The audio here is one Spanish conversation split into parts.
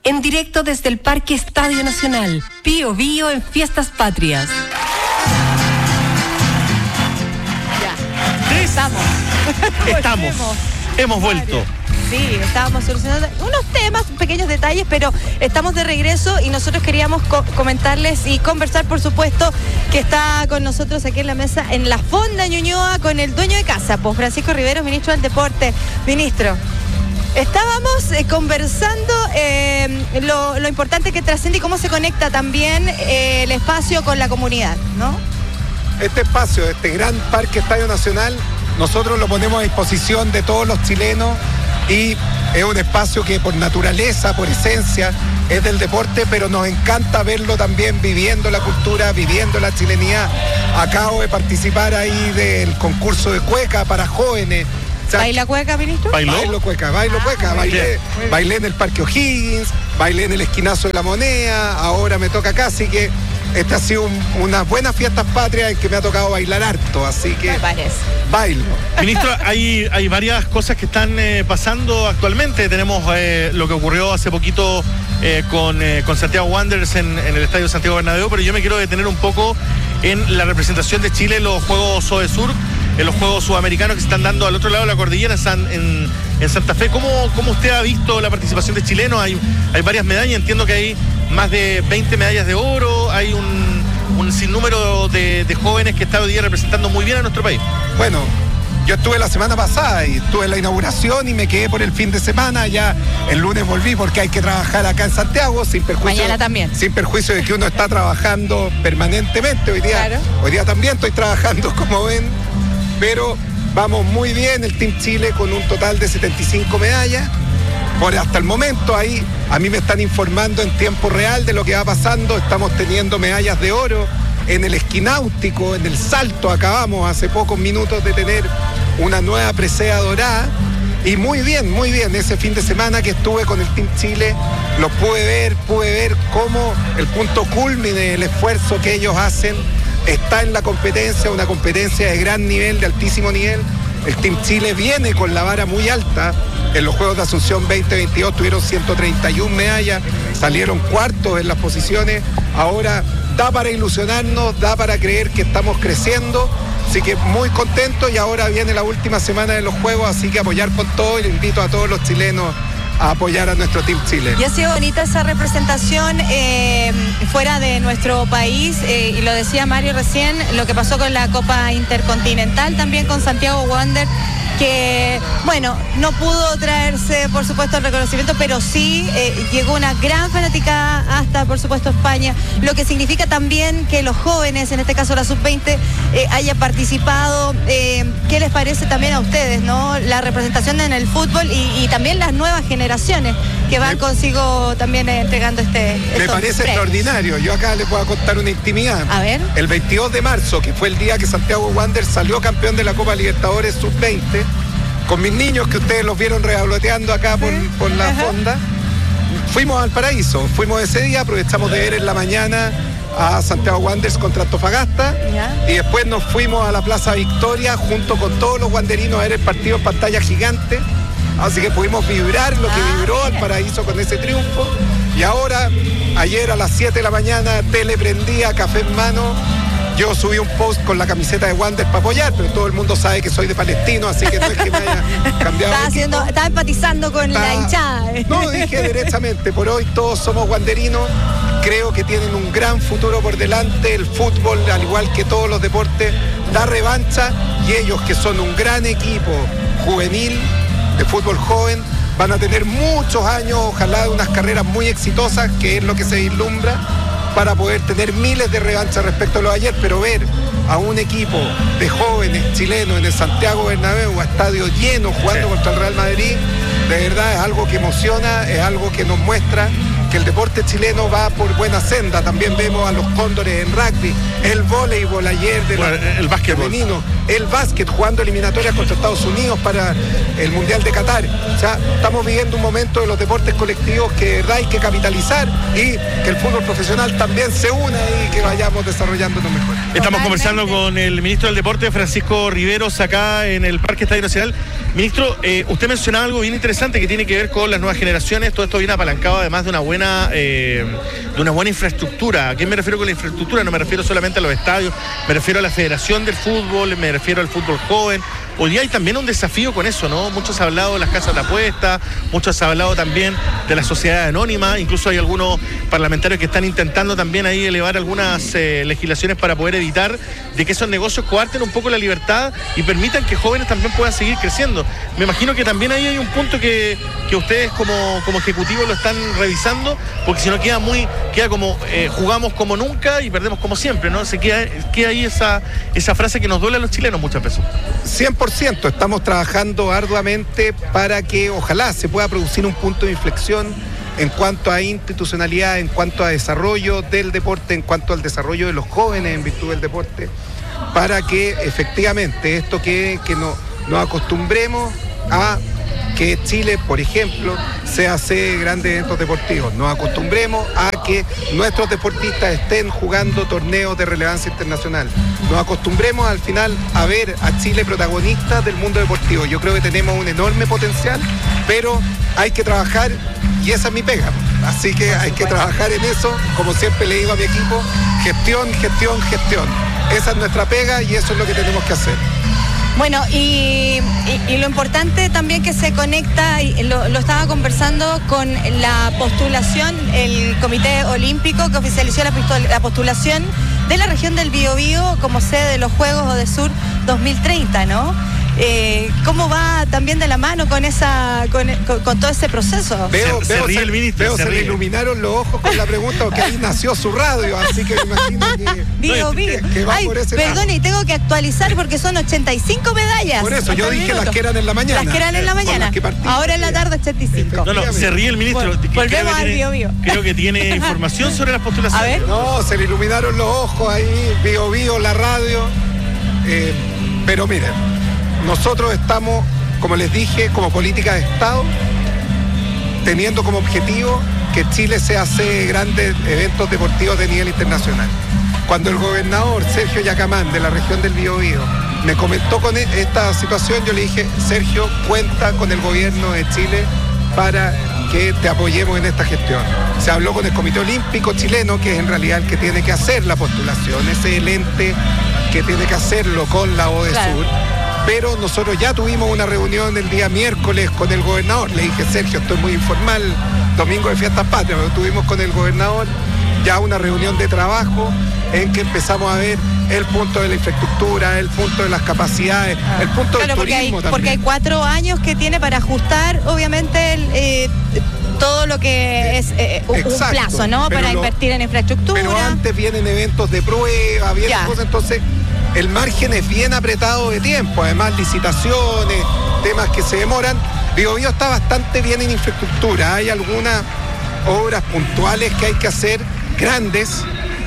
en directo desde el Parque Estadio Nacional. Pío Bío en Fiestas Patrias. Ya. Estamos. Hemos vuelto. Sí, estábamos solucionando unos temas, pequeños detalles, pero estamos de regreso y nosotros queríamos comentarles y conversar, por supuesto, que está con nosotros aquí en la mesa, en la Fonda Ñuñoa, con el dueño de casa, pues Francisco Riveros, ministro del Deporte. Ministro, estábamos conversando lo importante que trasciende y cómo se conecta también el espacio con la comunidad, ¿no? Este espacio, este gran Parque Estadio Nacional, nosotros lo ponemos a disposición de todos los chilenos y es un espacio que por naturaleza, por esencia, es del deporte, pero nos encanta verlo también viviendo la cultura, viviendo la chilenidad. Acabo de participar ahí del concurso de cueca para jóvenes. ¿Baila cueca, ministro? Bailo cueca. Bailé en el Parque O'Higgins, bailé en el Esquinazo de la Moneda, ahora me toca acá, así que esta ha sido unas buenas fiestas patrias en que me ha tocado bailar harto, así que me parece. Bailo. Ministro, hay varias cosas que están pasando actualmente. Tenemos lo que ocurrió hace poquito con Santiago Wanderers en el Estadio Santiago Bernabéu, pero yo me quiero detener un poco en la representación de Chile en los Juegos SODESUR, en los Juegos Sudamericanos que se están dando al otro lado de la cordillera en Santa Fe. ¿Cómo usted ha visto la participación de chilenos? Hay varias medallas, entiendo que hay más de 20 medallas de oro, hay un sinnúmero de jóvenes que están hoy día representando muy bien a nuestro país. Bueno, yo estuve la semana pasada y estuve en la inauguración y me quedé por el fin de semana. Ya el lunes volví porque hay que trabajar acá en Santiago sin perjuicio. Mañana también. Sin perjuicio de que uno está trabajando permanentemente. Hoy día también estoy trabajando, como ven, pero vamos muy bien. El Team Chile con un total de 75 medallas. Hasta el momento ahí a mí me están informando en tiempo real de lo que va pasando. Estamos teniendo medallas de oro en el esquináutico, en el salto. Acabamos hace pocos minutos de tener una nueva presea dorada. Y muy bien, ese fin de semana que estuve con el Team Chile, lo pude ver cómo el punto culmine del esfuerzo que ellos hacen está en la competencia, una competencia de gran nivel, de altísimo nivel. El Team Chile viene con la vara muy alta. En los Juegos de Asunción 2022 tuvieron 131 medallas, salieron cuartos en las posiciones. Ahora da para ilusionarnos, da para creer que estamos creciendo. Así que muy contento, y ahora viene la última semana de los Juegos, así que apoyar con todo, y le invito a todos los chilenos a apoyar a nuestro Team Chile. Y ha sido bonita esa representación fuera de nuestro país, y lo decía Mario recién, lo que pasó con la Copa Intercontinental, también con Santiago Wanderers, que, bueno, no pudo traerse, por supuesto, el reconocimiento, pero sí llegó una gran fanática hasta, por supuesto, España, lo que significa también que los jóvenes, en este caso la sub-20, hayan participado. ¿Qué les parece también a ustedes, no? La representación en el fútbol y también las nuevas generaciones que van consigo también entregando Me parece extraordinario. Yo acá les voy a contar una intimidad. A ver. El 22 de marzo, que fue el día que Santiago Wanderers salió campeón de la Copa Libertadores sub-20, con mis niños que ustedes los vieron revoloteando acá por la fonda, fuimos al Paraíso. Fuimos ese día, aprovechamos de ver en la mañana a Santiago Wanderers contra Antofagasta, y después nos fuimos a la Plaza Victoria junto con todos los wanderinos a ver el partido en pantalla gigante. Así que pudimos vibrar lo que vibró al Paraíso con ese triunfo. Y ahora, ayer a las 7 de la mañana, tele prendía, café en mano. Yo subí un post con la camiseta de Wanderers para apoyar, pero todo el mundo sabe que soy de Palestino, así que no es que me haya cambiado. Estaba empatizando con la hinchada. No, dije derechamente, por hoy todos somos wanderinos. Creo que tienen un gran futuro por delante. El fútbol, al igual que todos los deportes, da revancha, y ellos, que son un gran equipo juvenil, de fútbol joven, van a tener muchos años, ojalá de unas carreras muy exitosas, que es lo que se vislumbra, para poder tener miles de revanchas respecto a lo de ayer. Pero ver a un equipo de jóvenes chilenos en el Santiago Bernabéu, a estadio lleno, jugando contra el Real Madrid, de verdad es algo que emociona, es algo que nos muestra que el deporte chileno va por buena senda. También vemos a los Cóndores en rugby, el voleibol ayer el básquetbol femenino, el básquet jugando eliminatorias contra Estados Unidos para el Mundial de Qatar. O sea, estamos viviendo un momento de los deportes colectivos que de verdad hay que capitalizar y que el fútbol profesional también se una y que vayamos desarrollándonos mejor. Estamos conversando con el ministro del Deporte, Francisco Riveros, acá en el Parque Estadio Nacional. Ministro, usted mencionaba algo bien interesante que tiene que ver con las nuevas generaciones. Todo esto viene apalancado además de una buena infraestructura. ¿A qué me refiero con la infraestructura? No me refiero solamente a los estadios, me refiero a la Federación del Fútbol, me refiero al fútbol joven. Hoy día hay también un desafío con eso, ¿no? Muchos han hablado de las casas de apuestas, muchos han hablado también de la sociedad anónima, incluso hay algunos parlamentarios que están intentando también ahí elevar algunas legislaciones para poder evitar de que esos negocios coarten un poco la libertad y permitan que jóvenes también puedan seguir creciendo. Me imagino que también ahí hay un punto que ustedes como ejecutivos lo están revisando, porque si no queda como jugamos como nunca y perdemos como siempre, ¿no? Se queda ahí esa frase que nos duele a los chilenos muchas veces. 100%, estamos trabajando arduamente para que ojalá se pueda producir un punto de inflexión en cuanto a institucionalidad, en cuanto a desarrollo del deporte, en cuanto al desarrollo de los jóvenes en virtud del deporte, para que efectivamente esto que nos acostumbremos a que Chile, por ejemplo, se hace grandes eventos deportivos. Nos acostumbremos a que nuestros deportistas estén jugando torneos de relevancia internacional. Nos acostumbremos al final a ver a Chile protagonista del mundo deportivo. Yo creo que tenemos un enorme potencial, pero hay que trabajar y esa es mi pega. Así que hay que trabajar en eso, como siempre le digo a mi equipo, gestión, gestión, gestión. Esa es nuestra pega y eso es lo que tenemos que hacer. Bueno, y lo importante también que se conecta, y lo estaba conversando con la postulación, el Comité Olímpico que oficializó la postulación de la región del Biobío como sede de los Juegos ODESUR 2030, ¿no? ¿Cómo va también de la mano con todo ese proceso? Se ríe el ministro. Se le iluminaron los ojos con la pregunta, porque ahí nació su radio, así que me imagino que va por ese lado. Perdón, y tengo que actualizar porque son 85 medallas. Por eso, yo dije las que eran en la mañana. Las que eran en la mañana. Ahora en la tarde 85. No, se ríe el ministro. Bueno, volvemos al Biobío. Creo que tiene información sobre las postulaciones. A ver. No, se le iluminaron los ojos ahí, Biobío, la radio. Pero miren, nosotros estamos, como les dije, como política de Estado, teniendo como objetivo que Chile se hace grandes eventos deportivos de nivel internacional. Cuando el gobernador Sergio Yacamán, de la región del Biobío, me comentó con esta situación, yo le dije, Sergio, cuenta con el gobierno de Chile para que te apoyemos en esta gestión. Se habló con el Comité Olímpico Chileno, que es en realidad el que tiene que hacer la postulación, ese es el ente que tiene que hacerlo con la ODESUR. Claro. Pero nosotros ya tuvimos una reunión el día miércoles con el gobernador. Le dije, Sergio, estoy muy informal, domingo de Fiestas Patrias, pero tuvimos con el gobernador ya una reunión de trabajo en que empezamos a ver el punto de la infraestructura, el punto de las capacidades, el punto del turismo también. Porque hay 4 años que tiene para ajustar, obviamente, todo lo que es un plazo, ¿no? Para invertir en infraestructura. Pero antes vienen eventos de prueba, vienen cosas, entonces el margen es bien apretado de tiempo, además licitaciones, temas que se demoran. Biobío está bastante bien en infraestructura, hay algunas obras puntuales que hay que hacer, grandes,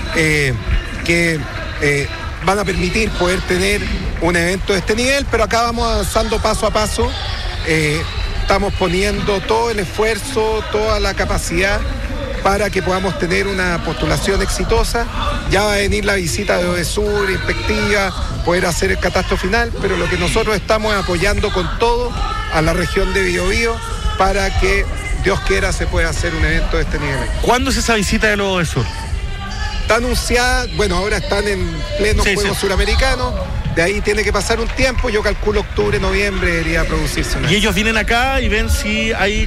que van a permitir poder tener un evento de este nivel, pero acá vamos avanzando paso a paso, estamos poniendo todo el esfuerzo, toda la capacidad para que podamos tener una postulación exitosa. Ya va a venir la visita de ODESUR, inspectiva, poder hacer el catastro final, pero lo que nosotros estamos apoyando con todo a la región de Biobío para que, Dios quiera, se pueda hacer un evento de este nivel. ¿Cuándo es esa visita de los ODESUR? Está anunciada, bueno, ahora están en pleno Juegos Suramericanos, de ahí tiene que pasar un tiempo, yo calculo octubre, noviembre debería producirse. Y ellos vienen acá y ven si hay,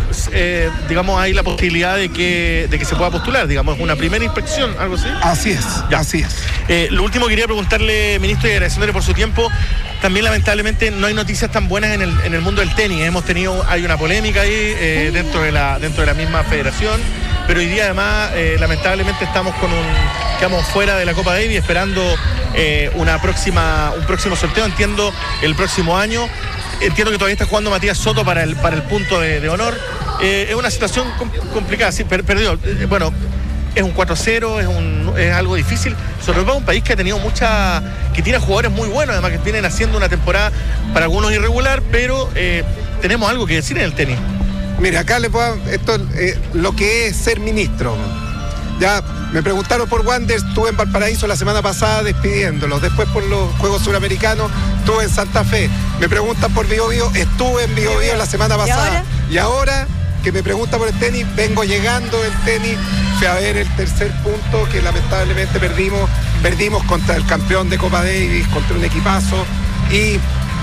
hay la posibilidad de que se pueda postular, digamos, una primera inspección, algo así. Así es, ya. Así es. Lo último quería preguntarle, ministro, y agradeciéndole por su tiempo. También lamentablemente no hay noticias tan buenas en el mundo del tenis. Hay una polémica ahí dentro de la misma federación, pero hoy día además lamentablemente quedamos fuera de la Copa Davis esperando un próximo sorteo, entiendo, el próximo año. Entiendo que todavía está jugando Matías Soto para el punto de honor. Es una situación complicada, sí, perdió. es un 4-0, es algo difícil, sobre todo un país que ha tenido que tiene jugadores muy buenos, además que vienen haciendo una temporada para algunos irregular, pero tenemos algo que decir en el tenis. Mira, acá lo que es ser ministro. Ya me preguntaron por Wanderers, estuve en Valparaíso la semana pasada despidiéndolos, después por los Juegos Suramericanos estuve en Santa Fe, me preguntan por Bío Bío, estuve en Bío Bío la semana pasada, y ahora que me pregunta por el tenis, vengo llegando del tenis, fui a ver el tercer punto que lamentablemente perdimos contra el campeón de Copa Davis, contra un equipazo, y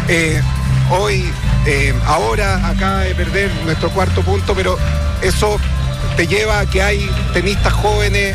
ahora acaba de perder nuestro cuarto punto, pero eso te lleva a que hay tenistas jóvenes,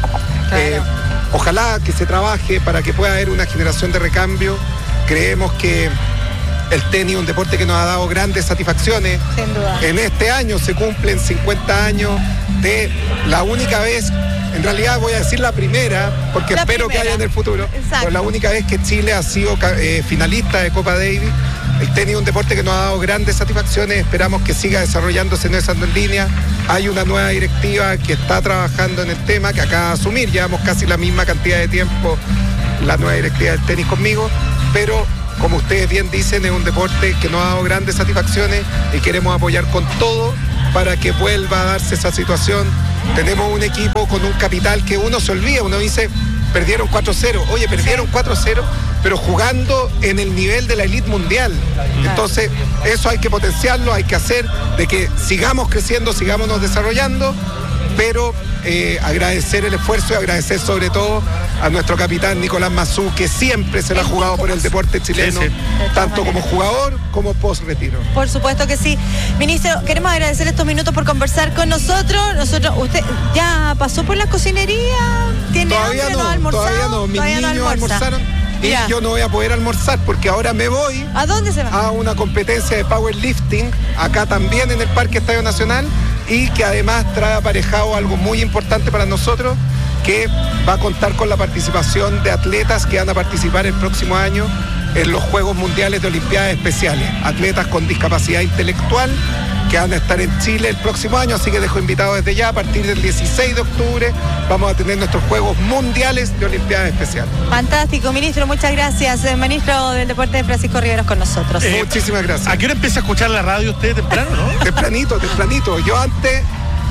ojalá que se trabaje para que pueda haber una generación de recambio. Creemos que el tenis es un deporte que nos ha dado grandes satisfacciones. Sin duda. En este año se cumplen 50 años de la única vez, en realidad voy a decir la primera, porque espero que haya en el futuro, pero la única vez que Chile ha sido finalista de Copa Davis. El tenis es un deporte que nos ha dado grandes satisfacciones, esperamos que siga desarrollándose en esa línea. Hay una nueva directiva que está trabajando en el tema, que acaba de asumir, llevamos casi la misma cantidad de tiempo la nueva directiva del tenis conmigo, pero como ustedes bien dicen, es un deporte que nos ha dado grandes satisfacciones y queremos apoyar con todo para que vuelva a darse esa situación. Tenemos un equipo con un capital que uno se olvida, uno dice, perdieron 4-0, oye, perdieron 4-0, pero jugando en el nivel de la elite mundial. Entonces, eso hay que potenciarlo, hay que hacer de que sigamos creciendo, sigámonos desarrollando, pero agradecer el esfuerzo y agradecer sobre todo a nuestro capitán Nicolás Massú, que siempre se la ha jugado por el deporte chileno, tanto como jugador como post-retiro. Por supuesto que sí. Ministro, queremos agradecer estos minutos por conversar con nosotros. ¿Usted ya pasó por la cocinería? ¿Tiene todavía hambre? No, ¿No ha almorzado? Todavía no. Mis niños almorzaron. Y yo no voy a poder almorzar porque ahora me voy. ¿A dónde se va? A una competencia de powerlifting, acá también en el Parque Estadio Nacional, y que además trae aparejado algo muy importante para nosotros, que va a contar con la participación de atletas que van a participar el próximo año en los Juegos Mundiales de Olimpiadas Especiales, atletas con discapacidad intelectual que van a estar en Chile el próximo año, así que dejo invitado desde ya. A partir del 16 de octubre vamos a tener nuestros Juegos Mundiales de Olimpiadas Especiales. Fantástico, ministro, muchas gracias. El ministro del Deporte, Francisco Riveros, con nosotros. Muchísimas gracias. ¿A qué hora empieza a escuchar la radio usted temprano, no? Tempranito. Yo antes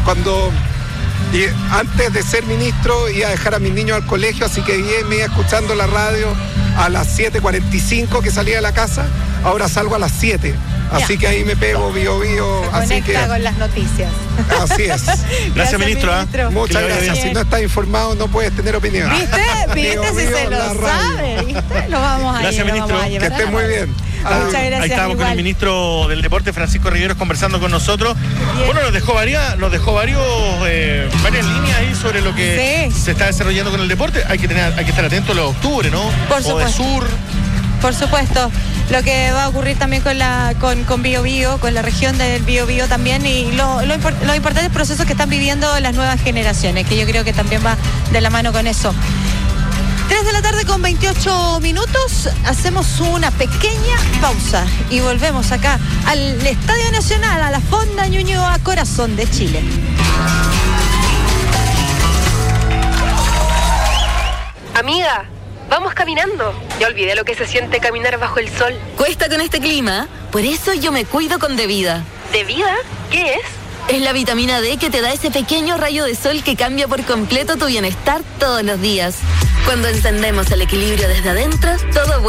de ser ministro iba a dejar a mis niños al colegio, así que me iba escuchando la radio a las 7:45 que salía de la casa, ahora salgo a las 7. Así que ahí me pego Bío Bío. Se conecta con las noticias. Así es. Gracias, ministro. Muchas gracias. Si no estás informado, no puedes tener opinión. ¿Viste? Bío, si Bío, se lo sabe, ¿viste? Lo vamos a Gracias, ministro. Que estés muy bien. Muchas gracias. Ahí estábamos con el ministro del Deporte, Francisco Riveros, conversando con nosotros. Bien. Bueno, nos dejó varias líneas ahí sobre lo que se está desarrollando con el deporte. Hay que estar atentos a los de octubre, ¿no? Por supuesto. O de sur. Por supuesto, lo que va a ocurrir también con Bío Bío, con la región del Bío Bío también, y los importantes procesos que están viviendo las nuevas generaciones, que yo creo que también va de la mano con eso. 3 de la tarde con 28 minutos, hacemos una pequeña pausa y volvemos acá al Estadio Nacional, a la Fonda Ñuñoa, corazón de Chile. Amiga, vamos caminando. Ya olvidé lo que se siente caminar bajo el sol. Cuesta con este clima, por eso yo me cuido con Devida. ¿Devida? ¿Qué es? Es la vitamina D que te da ese pequeño rayo de sol que cambia por completo tu bienestar todos los días. Cuando encendemos el equilibrio desde adentro, todo vuelve